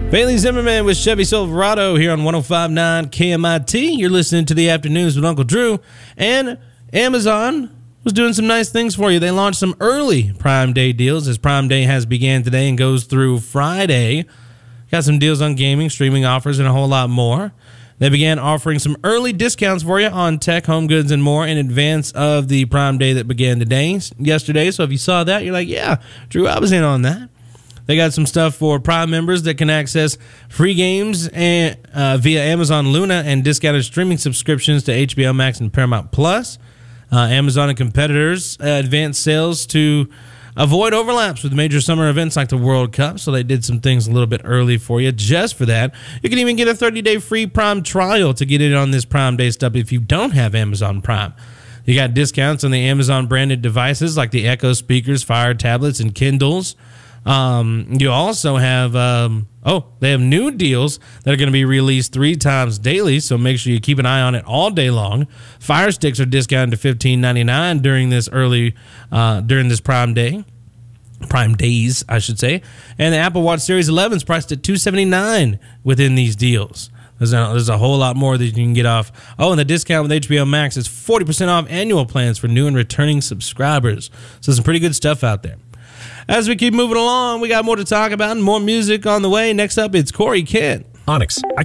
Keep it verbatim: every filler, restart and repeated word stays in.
Bailey Zimmerman with Chevy Silverado here on one oh five point nine K M I T. You're listening to the Afternoons with Uncle Drew. And Amazon was doing some nice things for you. They launched some early Prime Day deals as Prime Day has began today and goes through Friday. Got some deals on gaming, streaming offers, and a whole lot more. They began offering some early discounts for you on tech, home goods, and more in advance of the Prime Day that began today, yesterday. So if you saw that, you're like, yeah, Drew, I was in on that. They got some stuff for Prime members that can access free games and, uh, via Amazon Luna and discounted streaming subscriptions to H B O Max and Paramount Plus. Uh, Amazon and competitors uh, advanced sales to avoid overlaps with major summer events like the World Cup. So they did some things a little bit early for you just for that. You can even get a thirty-day free Prime trial to get in on this Prime Day stuff if you don't have Amazon Prime. You got discounts on the Amazon branded devices like the Echo speakers, Fire tablets, and Kindles. Um, you also have, um, oh, they have new deals that are going to be released three times daily, so make sure you keep an eye on it all day long. Fire sticks are discounted to fifteen ninety-nine during this early, uh, during this Prime Day. Prime Days, I should say. And the Apple Watch Series eleven is priced at two seventy-nine within these deals. There's a, there's a whole lot more that you can get off. Oh, and the discount with H B O Max is forty percent off annual plans for new and returning subscribers. So some pretty good stuff out there. As we keep moving along, we got more to talk about and more music on the way. Next up, it's Corey Kent. Onyx. I